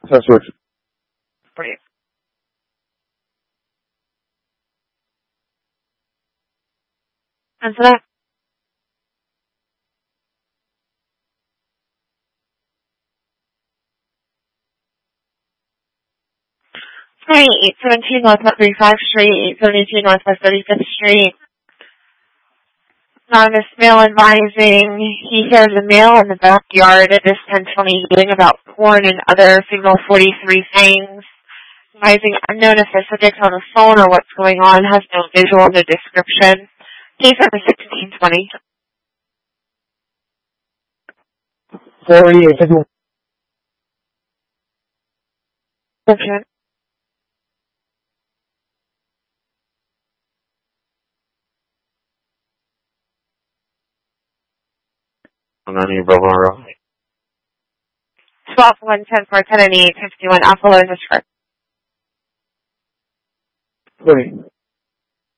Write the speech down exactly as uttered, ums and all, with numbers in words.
That's right. Great. Answer that. Sorry, eight seventeen Northwest thirty-five Street, eight seventy-two Northwest thirty-fifth Street. Anonymous male advising he hears a male in the backyard at this ten twenty yelling about porn and other signal forty-three things. Advising unknown if the subject on the phone or what's going on, has no visual in the description. Case number sixteen twenty. forty-eight fifty-one. Description. I'm not even Bravo Road. twelve one ten four ten and eight fifty-one Alpha Lotus. Sorry.